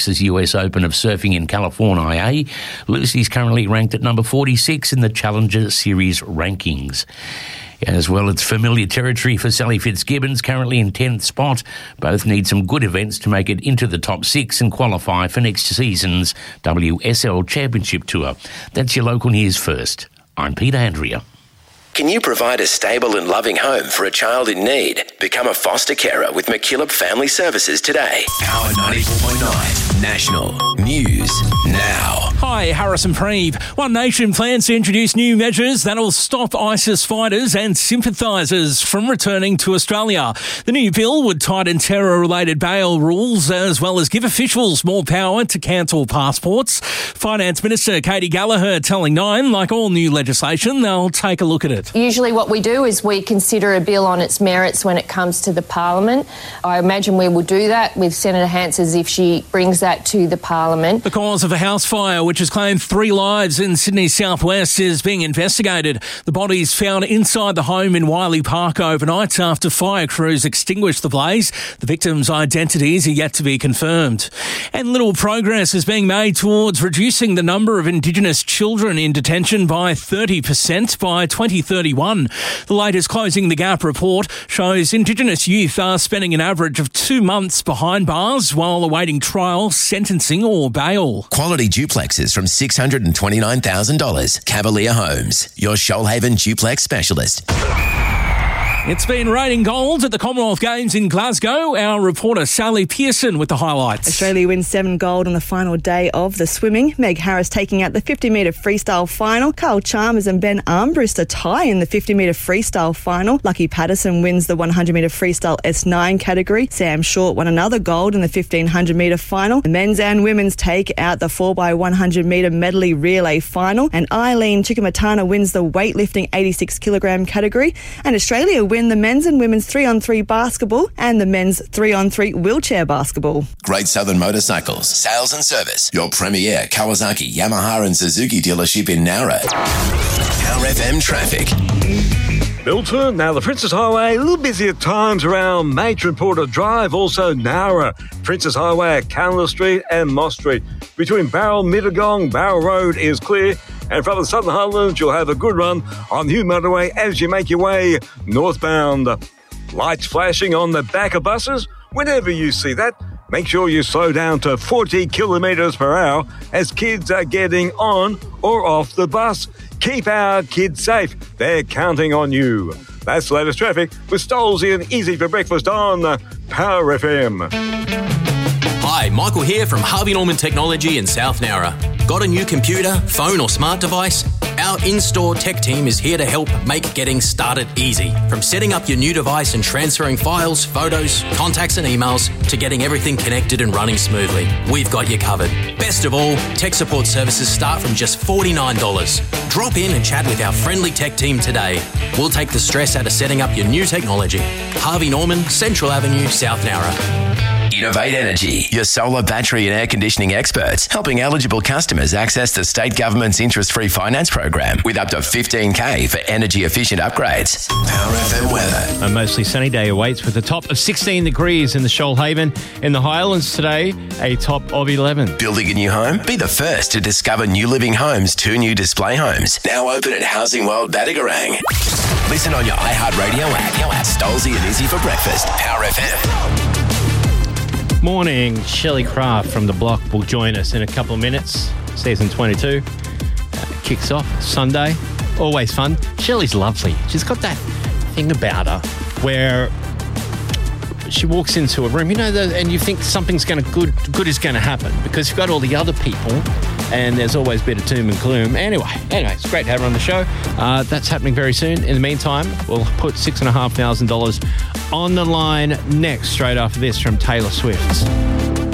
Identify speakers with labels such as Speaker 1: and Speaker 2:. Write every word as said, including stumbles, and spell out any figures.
Speaker 1: U S Open of Surfing in California. Lucy's currently ranked at number forty-six in the Challenger Series rankings. As well, it's familiar territory for Sally Fitzgibbons, currently in tenth spot. Both need some good events to make it into the top six and qualify for next season's W S L Championship Tour. That's your local news first. I'm Peter Andrea.
Speaker 2: Can you provide a stable and loving home for a child in need? Become a foster carer with McKillop Family Services today. Power ninety-four point nine National News Now.
Speaker 3: Hi, Harrison Preeve. One Nation plans to introduce new measures that will stop ISIS fighters and sympathisers from returning to Australia. The new bill would tighten terror-related bail rules as well as give officials more power to cancel passports. Finance Minister Katie Gallagher telling Nine, like all new legislation, they'll take a look at it.
Speaker 4: Usually what we do is we consider a bill on its merits when it comes to the Parliament. I imagine we will do that with Senator Hansers if she brings that to the Parliament.
Speaker 3: The cause of a house fire, which has claimed three lives in Sydney's southwest, is being investigated. The bodies found inside the home in Wiley Park overnight after fire crews extinguished the blaze. The victims' identities are yet to be confirmed. And little progress is being made towards reducing the number of Indigenous children in detention by thirty percent by twenty thirty-one. The latest Closing the Gap report shows Indigenous youth are spending an average of two months behind bars while awaiting trial, sentencing or bail.
Speaker 2: Quality duplexes from six hundred twenty-nine thousand dollars. Cavalier Homes, your Shoalhaven duplex specialist.
Speaker 3: It's been raining gold at the Commonwealth Games in Glasgow. Our reporter Sally Pearson with the highlights.
Speaker 5: Australia wins seven gold on the final day of the swimming. Meg Harris taking out the fifty metre freestyle final. Carl Chalmers and Ben Armbrust a tie in the fifty metre freestyle final. Lucky Patterson wins the one hundred metre freestyle S nine category. Sam Short won another gold in the fifteen hundred metre final. The men's and women's take out the four by one hundred metre medley relay final. And Eileen Chikamatana wins the weightlifting eighty-six kilogram category. And Australia win the men's and women's three on three basketball and the men's three on three wheelchair basketball.
Speaker 2: Great Southern Motorcycles, sales and service. Your premier Kawasaki, Yamaha and Suzuki dealership in Nowra. Power F M traffic.
Speaker 6: Milton, now the Princess Highway, a little busy at times around Matron Porter Drive, also Nowra. Princess Highway at Candler Street and Moss Street. Between Barrel, Mittagong, Barrel Road is clear. And from the Southern Highlands, you'll have a good run on the new motorway as you make your way northbound. Lights flashing on the back of buses. Whenever you see that, make sure you slow down to forty kilometres per hour as kids are getting on or off the bus. Keep our kids safe. They're counting on you. That's the latest traffic with Stolzy and Easy for Breakfast on Power F M.
Speaker 7: Hi, Michael here from Harvey Norman Technology in South Nowra. Got a new computer, phone or smart device? Our in-store tech team is here to help make getting started easy. From setting up your new device and transferring files, photos, contacts and emails to getting everything connected and running smoothly. We've got you covered. Best of all, tech support services start from just forty-nine dollars. Drop in and chat with our friendly tech team today. We'll take the stress out of setting up your new technology. Harvey Norman, Central Avenue, South Nowra.
Speaker 2: Innovate Energy, your solar, battery and air conditioning experts, helping eligible customers access the state government's interest-free finance program with up to fifteen K for energy-efficient upgrades. Power F M weather.
Speaker 8: A mostly sunny day awaits with a top of sixteen degrees in the Shoalhaven. In the Highlands today, a top of eleven.
Speaker 2: Building a new home? Be the first to discover New Living Homes' two new display homes. Now open at Housing World Badagarang. Listen on your iHeartRadio app. Stolzy and Izzy for breakfast. Power F M.
Speaker 8: Morning, Shelley Craft from The Block will join us in a couple of minutes. Season twenty-two uh, kicks off Sunday. Always fun. Shelley's lovely. She's got that thing about her where she walks into a room, you know, the, and you think something's going to good good is going to happen because you've got all the other people, and there's always a bit of doom and gloom. Anyway, anyway, it's great to have her on the show. Uh, that's happening very soon. In the meantime, we'll put six and a half thousand dollars on the line next, straight after this from Taylor Swift.